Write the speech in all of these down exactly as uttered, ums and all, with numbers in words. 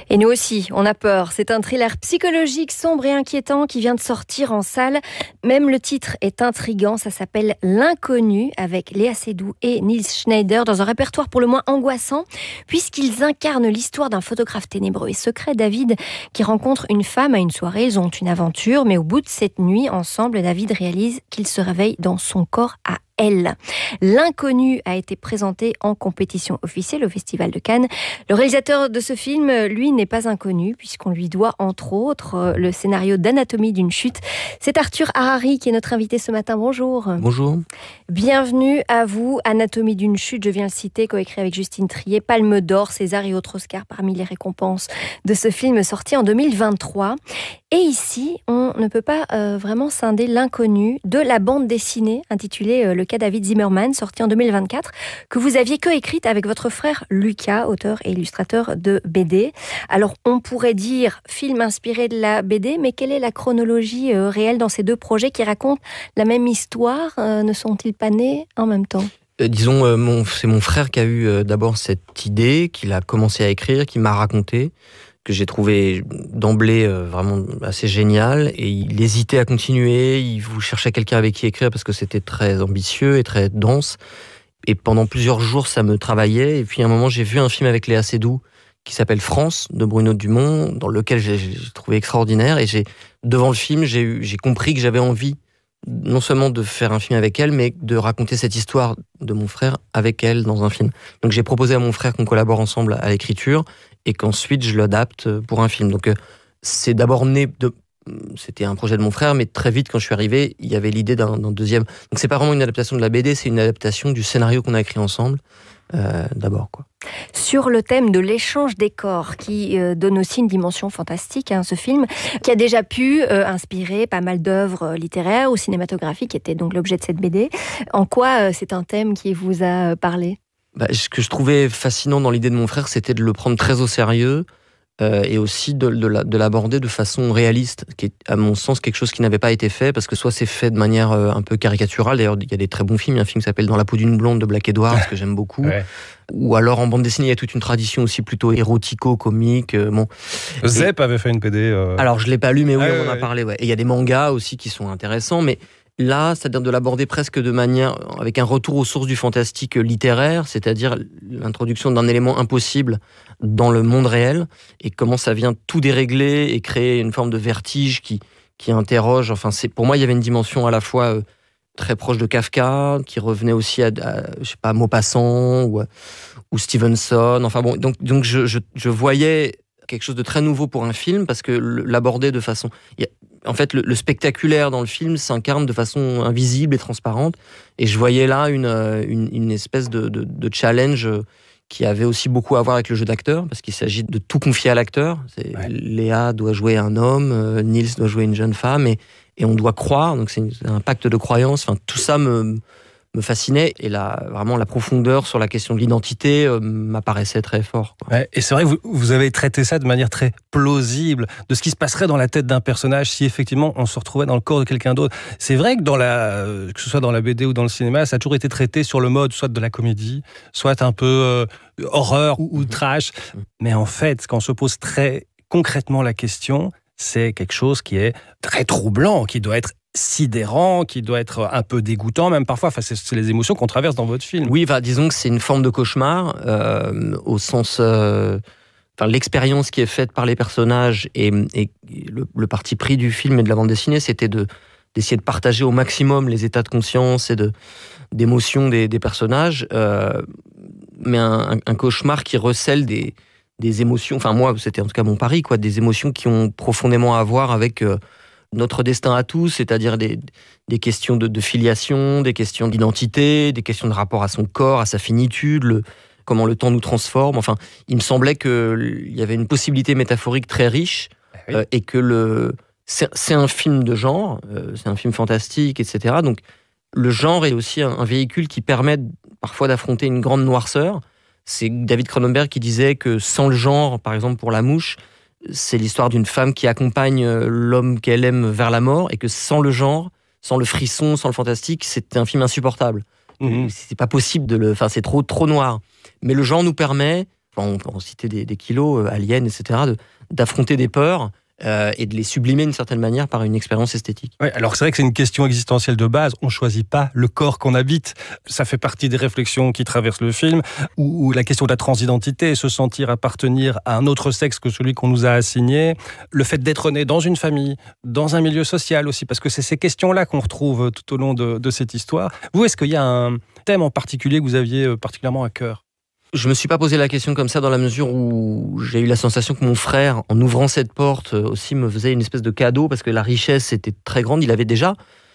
Et nous aussi, on a peur. C'est un thriller psychologique sombre et inquiétant qui vient de sortir en salle. Même le titre est intriguant. Ça s'appelle L'Inconnu, avec Léa Seydoux et Nils Schneider, dans un répertoire pour le moins angoissant, puisqu'ils incarnent l'histoire d'un photographe ténébreux et secret, David, qui rencontre une femme à une soirée. Ils ont une aventure, mais au bout de cette nuit, ensemble, David réalise qu'il se réveille dans son corps à elle. L'Inconnu a été présenté en compétition officielle au Festival de Cannes. Le réalisateur de ce film, lui, n'est pas inconnu, puisqu'on lui doit, entre autres, le scénario d'Anatomie d'une chute. C'est Arthur Harari qui est notre invité ce matin. Bonjour. Bonjour. Bienvenue à vous. Anatomie d'une chute, je viens le citer, coécrit avec Justine Triet, Palme d'Or, César et autres Oscars parmi les récompenses de ce film sorti en deux mille vingt-trois. Et ici, on ne peut pas euh, vraiment scinder l'inconnu de la bande dessinée intitulée euh, Le cas David Zimmerman, sortie en deux mille vingt-quatre, que vous aviez coécrite avec votre frère Lucas, auteur et illustrateur de B D. Alors, on pourrait dire film inspiré de la B D, mais quelle est la chronologie euh, réelle dans ces deux projets qui racontent la même histoire? euh, Ne sont-ils pas nés en même temps? Euh, disons, euh, mon, c'est mon frère qui a eu euh, d'abord cette idée, qu'il a commencé à écrire, qui m'a raconté, que j'ai trouvé d'emblée euh, vraiment assez génial, et il hésitait à continuer, il cherchait quelqu'un avec qui écrire parce que c'était très ambitieux et très dense, et pendant plusieurs jours ça me travaillait, et puis à un moment j'ai vu un film avec Léa Seydoux qui s'appelle France, de Bruno Dumont, dans lequel j'ai, j'ai trouvé extraordinaire, et j'ai, devant le film j'ai, eu, j'ai compris que j'avais envie non seulement de faire un film avec elle, mais de raconter cette histoire de mon frère avec elle dans un film. Donc j'ai proposé à mon frère qu'on collabore ensemble à l'écriture, et qu'ensuite je l'adapte pour un film. Donc c'est d'abord né de... C'était un projet de mon frère, mais très vite, quand je suis arrivé, il y avait l'idée d'un, d'un deuxième... Donc c'est pas vraiment une adaptation de la B D, c'est une adaptation du scénario qu'on a écrit ensemble, euh, d'abord, quoi. Sur le thème de l'échange des corps, qui euh, donne aussi une dimension fantastique, hein, ce film, qui a déjà pu euh, inspirer pas mal d'œuvres littéraires ou cinématographiques, qui étaient donc l'objet de cette B D. En quoi euh, c'est un thème qui vous a parlé ? Bah, ce que je trouvais fascinant dans l'idée de mon frère, c'était de le prendre très au sérieux, euh, et aussi de, de, la, de l'aborder de façon réaliste, qui est à mon sens quelque chose qui n'avait pas été fait, parce que soit c'est fait de manière euh, un peu caricaturale, d'ailleurs il y a des très bons films, il y a un film qui s'appelle Dans la peau d'une blonde de Black Edwards, que j'aime beaucoup, ouais. Ou alors en bande dessinée il y a toute une tradition aussi plutôt érotico-comique. Euh, bon. Zep et... avait fait une B D. Euh... Alors je l'ai pas lu, mais oui, ah, on en ouais, a ouais. parlé, ouais. Et il y a des mangas aussi qui sont intéressants, mais là, c'est-à-dire de l'aborder presque de manière, avec un retour aux sources du fantastique littéraire, c'est-à-dire l'introduction d'un élément impossible dans le monde réel, et comment ça vient tout dérégler et créer une forme de vertige qui, qui interroge. Enfin, c'est, pour moi, il y avait une dimension à la fois euh, très proche de Kafka, qui revenait aussi à, à je sais pas, Maupassant ou, ou Stevenson. Enfin bon, donc, donc je, je, je voyais quelque chose de très nouveau pour un film, parce que l'aborder de façon... Il y a, en fait, le, le spectaculaire dans le film s'incarne de façon invisible et transparente. Et je voyais là une, une, une espèce de, de, de challenge qui avait aussi beaucoup à voir avec le jeu d'acteur, parce qu'il s'agit de tout confier à l'acteur. C'est, ouais. Léa doit jouer un homme, euh, Nils doit jouer une jeune femme, et, et on doit croire. Donc c'est, une, c'est un pacte de croyance. Enfin, tout ça me... me fascinait, et la, vraiment la profondeur sur la question de l'identité euh, m'apparaissait très fort, quoi. Ouais, et c'est vrai que vous, vous avez traité ça de manière très plausible, de ce qui se passerait dans la tête d'un personnage si effectivement on se retrouvait dans le corps de quelqu'un d'autre. C'est vrai que, dans la, que ce soit dans la B D ou dans le cinéma, ça a toujours été traité sur le mode soit de la comédie, soit un peu euh, horreur ou, ou trash. Mais en fait, quand on se pose très concrètement la question, c'est quelque chose qui est très troublant, qui doit être sidérant, qui doit être un peu dégoûtant même parfois. Enfin, c'est, c'est les émotions qu'on traverse dans votre film. Oui, bah, disons que c'est une forme de cauchemar euh, au sens... Euh, enfin, l'expérience qui est faite par les personnages et, et le, le parti pris du film et de la bande dessinée, c'était de, d'essayer de partager au maximum les états de conscience et de, d'émotion des, des personnages, euh, mais un, un cauchemar qui recèle des, des émotions... Enfin, moi, c'était en tout cas mon pari, quoi, des émotions qui ont profondément à voir avec... Euh, notre destin à tous, c'est-à-dire des, des questions de, de filiation, des questions d'identité, des questions de rapport à son corps, à sa finitude, le, comment le temps nous transforme. Enfin, il me semblait qu'il y avait une possibilité métaphorique très riche, oui. euh, et que le, c'est, c'est un film de genre, euh, c'est un film fantastique, et cetera. Donc, le genre est aussi un, un véhicule qui permet parfois d'affronter une grande noirceur. C'est David Cronenberg qui disait que sans le genre, par exemple pour La Mouche, c'est l'histoire d'une femme qui accompagne l'homme qu'elle aime vers la mort, et que sans le genre, sans le frisson, sans le fantastique, c'est un film insupportable. Mmh. C'est pas possible de le... Enfin, c'est trop, trop noir. Mais le genre nous permet enfin, on peut en citer des, des kilos, euh, Alien, et cetera, de, d'affronter des peurs euh, et de les sublimer d'une certaine manière par une expérience esthétique. Ouais, alors c'est vrai que c'est une question existentielle de base. On choisit pas le corps qu'on habite. Ça fait partie des réflexions qui traversent le film, ou, ou la question de la transidentité, se sentir appartenir à un autre sexe que celui qu'on nous a assigné, le fait d'être né dans une famille, dans un milieu social aussi, parce que c'est ces questions-là qu'on retrouve tout au long de, de cette histoire. Vous, est-ce qu'il y a un thème en particulier que vous aviez particulièrement à cœur ? Je me suis pas posé la question comme ça dans la mesure où j'ai eu la sensation que mon frère, en ouvrant cette porte, aussi me faisait une espèce de cadeau parce que la richesse était très grande. Il avait déjà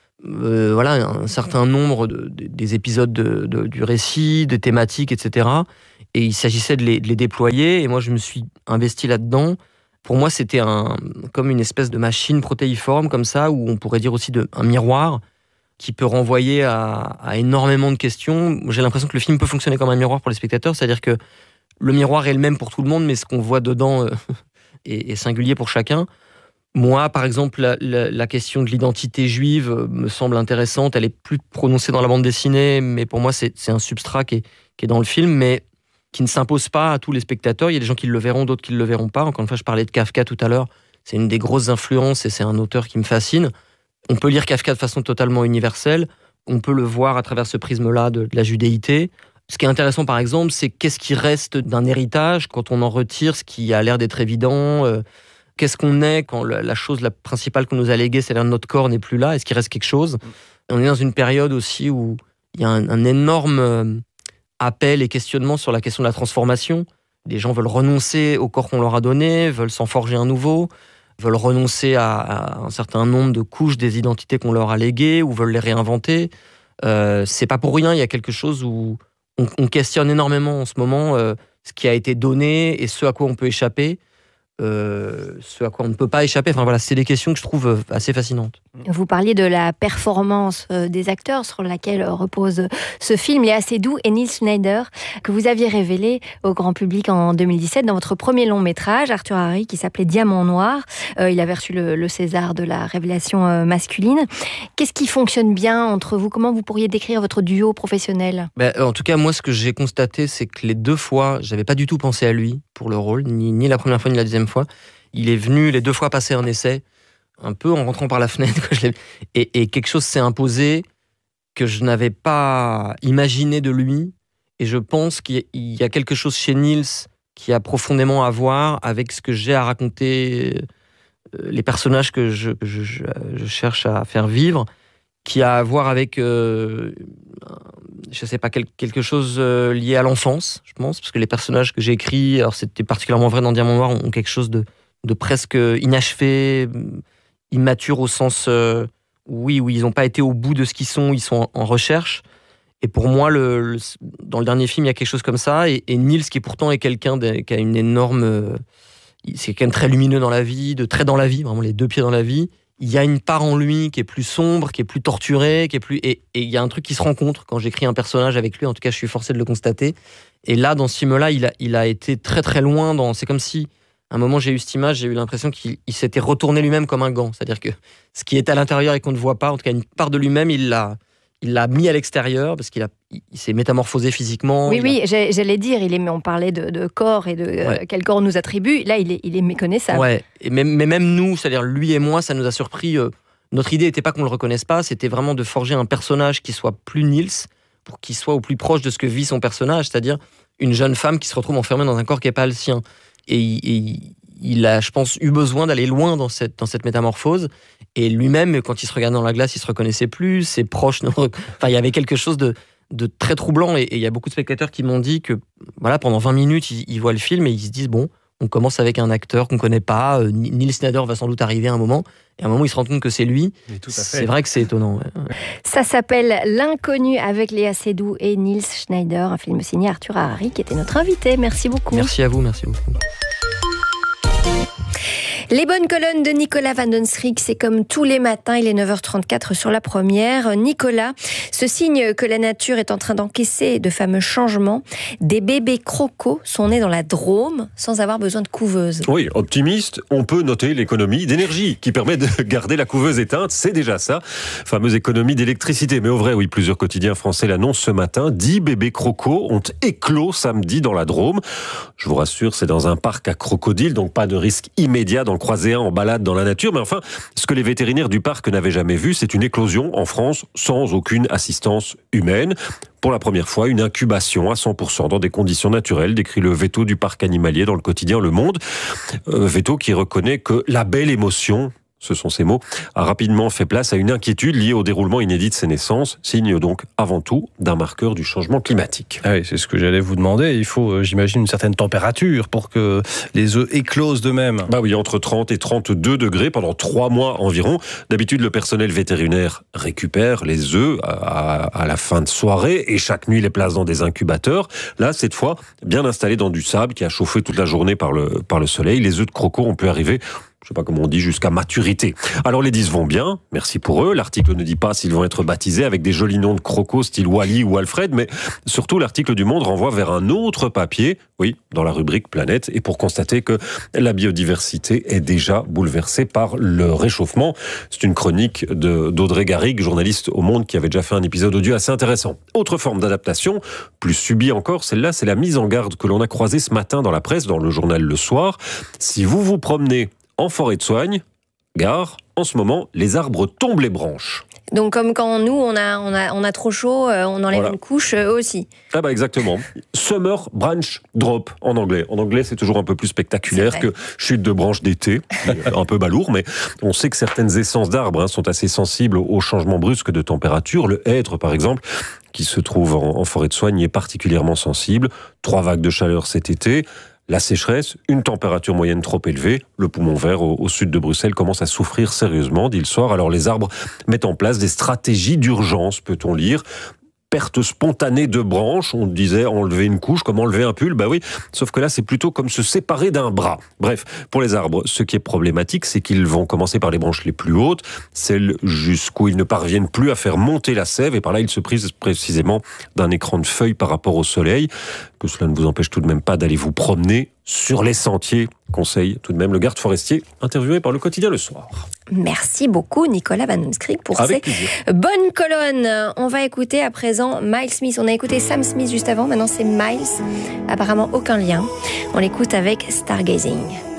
euh, voilà, un certain nombre de, de, des épisodes de, de, du récit, des thématiques, et cetera. Et il s'agissait de les, de les déployer. Et moi, je me suis investi là-dedans. Pour moi, c'était un, comme une espèce de machine protéiforme comme ça, où on pourrait dire aussi de, un miroir qui peut renvoyer à, à énormément de questions. J'ai l'impression que le film peut fonctionner comme un miroir pour les spectateurs, c'est-à-dire que le miroir est le même pour tout le monde, mais ce qu'on voit dedans euh, est, est singulier pour chacun. Moi, par exemple, la, la, la question de l'identité juive me semble intéressante. Elle est plus prononcée dans la bande dessinée, mais pour moi, c'est, c'est un substrat qui est, qui est dans le film, mais qui ne s'impose pas à tous les spectateurs. Il y a des gens qui le verront, d'autres qui ne le verront pas. Encore une fois, je parlais de Kafka tout à l'heure. C'est une des grosses influences et c'est un auteur qui me fascine. On peut lire Kafka de façon totalement universelle. On peut le voir à travers ce prisme-là de, de la judéité. Ce qui est intéressant, par exemple, c'est qu'est-ce qui reste d'un héritage quand on en retire ce qui a l'air d'être évident. Euh, qu'est-ce qu'on est quand la, la chose la principale qu'on nous a léguée, c'est-à-dire notre corps, n'est plus là. Est-ce qu'il reste quelque chose ? On est dans une période aussi où il y a un, un énorme appel et questionnement sur la question de la transformation. Les gens veulent renoncer au corps qu'on leur a donné, veulent s'en forger un nouveau, veulent renoncer à, à un certain nombre de couches des identités qu'on leur a léguées ou veulent les réinventer. Euh, c'est pas pour rien, il y a quelque chose où on, on questionne énormément en ce moment euh, ce qui a été donné et ce à quoi on peut échapper, euh, ce à quoi on ne peut pas échapper. Enfin voilà, c'est des questions que je trouve assez fascinantes. Vous parliez de la performance des acteurs sur laquelle repose ce film, Léa Seydoux et Nils Schneider, que vous aviez révélé au grand public en deux mille dix-sept dans votre premier long métrage, Arthur Harry, qui s'appelait Diamant Noir. Euh, il avait reçu le, le César de la révélation euh, masculine. Qu'est-ce qui fonctionne bien entre vous ? Comment vous pourriez décrire votre duo professionnel ? Ben, en tout cas, moi, ce que j'ai constaté, c'est que les deux fois, j'avais pas du tout pensé à lui pour le rôle, ni, ni la première fois ni la deuxième fois. Il est venu les deux fois passer un essai, un peu en rentrant par la fenêtre. Je l'ai... Et, et quelque chose s'est imposé que je n'avais pas imaginé de lui. Et je pense qu'il y a quelque chose chez Nils qui a profondément à voir avec ce que j'ai à raconter, les personnages que je, je, je, je cherche à faire vivre, qui a à voir avec, euh, je sais pas, quel, quelque chose lié à l'enfance, je pense, parce que les personnages que j'ai écrits, alors c'était particulièrement vrai dans Diamant Noir, ont quelque chose de, de presque inachevé, immature au sens, euh, oui, où ils n'ont pas été au bout de ce qu'ils sont, ils sont en, en recherche. Et pour moi, le, le, dans le dernier film, il y a quelque chose comme ça. Et, et Nils, qui pourtant est quelqu'un de, qui a une énorme... Euh, c'est quelqu'un de très lumineux dans la vie, de très dans la vie, vraiment les deux pieds dans la vie. Il y a une part en lui qui est plus sombre, qui est plus torturée, qui est plus... Et, et il y a un truc qui se rencontre quand j'écris un personnage avec lui. En tout cas, je suis forcé de le constater. Et là, dans ce film-là, il a, il a été très très loin dans... C'est comme si... À un moment, j'ai eu cette image, j'ai eu l'impression qu'il il s'était retourné lui-même comme un gant. C'est-à-dire que ce qui est à l'intérieur et qu'on ne voit pas, en tout cas une part de lui-même, il l'a, il l'a mis à l'extérieur parce qu'il a, il s'est métamorphosé physiquement. Oui, oui, a... j'allais dire, il est, on parlait de, de corps et de ouais. euh, quel corps on nous attribue. Là, il est, il est méconnaissable. Ouais, et même, mais même nous, c'est-à-dire lui et moi, ça nous a surpris. Euh, notre idée n'était pas qu'on le reconnaisse pas, c'était vraiment de forger un personnage qui soit plus Nils, pour qu'il soit au plus proche de ce que vit son personnage, c'est-à-dire une jeune femme qui se retrouve enfermée dans un corps qui n'est pas le sien. Et, et il a, je pense, eu besoin d'aller loin dans cette, dans cette métamorphose. Et lui-même, quand il se regardait dans la glace, il se reconnaissait plus. Ses proches, enfin, il y avait quelque chose de, de très troublant. Et, et il y a beaucoup de spectateurs qui m'ont dit que, voilà, pendant vingt minutes, ils, ils voient le film et ils se disent, bon, on commence avec un acteur qu'on connaît pas. Euh, Nils Schneider va sans doute arriver à un moment. Et à un moment, ils se rendent compte que c'est lui. Tout à fait. C'est vrai que c'est étonnant. Ouais. Ça s'appelle L'inconnu avec Léa Seydoux et Nils Schneider, un film signé Arthur Harry, qui était notre invité. Merci beaucoup. Merci à vous, merci beaucoup. Les bonnes colonnes de Nicolas Van Den Schrik, c'est comme tous les matins, il est neuf heures trente-quatre sur la première. Nicolas, ce signe que la nature est en train d'encaisser de fameux changements, des bébés crocos sont nés dans la Drôme sans avoir besoin de couveuse. Oui, optimiste, on peut noter l'économie d'énergie qui permet de garder la couveuse éteinte, c'est déjà ça. Fameuse économie d'électricité. Mais au vrai, oui, plusieurs quotidiens français l'annoncent ce matin. Dix bébés crocos ont éclos samedi dans la Drôme. Je vous rassure, c'est dans un parc à crocodiles, donc pas de risque immédiat d'en croiser un en balade dans la nature. Mais enfin, ce que les vétérinaires du parc n'avaient jamais vu, c'est une éclosion en France sans aucune assistance humaine. Pour la première fois, une incubation à cent pour cent dans des conditions naturelles, décrit le veto du parc animalier dans le quotidien Le Monde. Euh, veto qui reconnaît que la belle émotion, ce sont ces mots, a rapidement fait place à une inquiétude liée au déroulement inédit de ces naissances, signe donc avant tout d'un marqueur du changement climatique. Ah oui, c'est ce que j'allais vous demander. Il faut, j'imagine, une certaine température pour que les œufs éclosent d'eux-mêmes. Bah oui, entre trente et trente-deux degrés pendant trois mois environ. D'habitude, le personnel vétérinaire récupère les œufs à, à la fin de soirée et chaque nuit les place dans des incubateurs. Là, cette fois, bien installés dans du sable qui a chauffé toute la journée par le, par le soleil, les œufs de croco ont pu arriver, je sais pas comment on dit, jusqu'à maturité. Alors les dix vont bien, merci pour eux. L'article ne dit pas s'ils vont être baptisés avec des jolis noms de crocos style Wally ou Alfred, mais surtout l'article du Monde renvoie vers un autre papier, oui, dans la rubrique Planète, et pour constater que la biodiversité est déjà bouleversée par le réchauffement. C'est une chronique de, d'Audrey Garrigue, journaliste au Monde, qui avait déjà fait un épisode audio assez intéressant. Autre forme d'adaptation, plus subie encore, celle-là, c'est la mise en garde que l'on a croisée ce matin dans la presse, dans le journal Le Soir. Si vous vous promenez en forêt de soigne, gare, en ce moment, les arbres tombent les branches. Donc comme quand nous, on a, on a, on a trop chaud, euh, on enlève voilà. une couche, eux aussi. Ah bah exactement. Summer branch drop en anglais. En anglais, c'est toujours un peu plus spectaculaire que chute de branche d'été, un peu balourd, mais on sait que certaines essences d'arbres hein, sont assez sensibles aux changements brusques de température. Le hêtre, par exemple, qui se trouve en, en forêt de soigne, est particulièrement sensible. Trois vagues de chaleur cet été. La sécheresse, une température moyenne trop élevée, le poumon vert au, au sud de Bruxelles commence à souffrir sérieusement, dit Le Soir. Alors les arbres mettent en place des stratégies d'urgence, peut-on lire. Perte spontanée de branches, on disait enlever une couche, comme enlever un pull, bah oui, sauf que là c'est plutôt comme se séparer d'un bras. Bref, pour les arbres, ce qui est problématique, c'est qu'ils vont commencer par les branches les plus hautes, celles jusqu'où ils ne parviennent plus à faire monter la sève, et par là ils se privent précisément d'un écran de feuilles par rapport au soleil, que cela ne vous empêche tout de même pas d'aller vous promener sur les sentiers, conseille tout de même le garde forestier, interviewé par le quotidien Le Soir. Merci beaucoup Nicolas Van Den Schrik pour Avec ces plaisir. bonnes colonnes. On va écouter à présent Miles Smith. On a écouté Sam Smith juste avant, maintenant c'est Miles. Apparemment aucun lien. On l'écoute avec Stargazing.